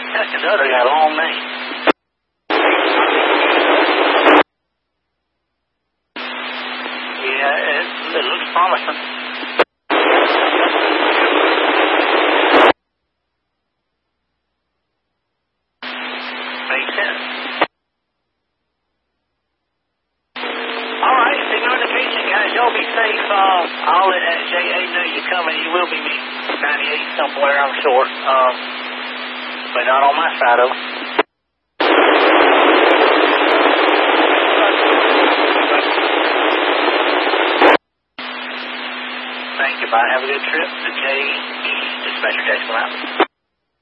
That conductor got a long name. Yeah, it looks promising. Makes sense. All right, signal indication, guys. Y'all be safe. I'll let JA know you're coming. You will be meeting 98 somewhere, I'm sure. But not on my side of it. Thank you. Bye. Have a good trip. The JE Dispatcher Jackson out.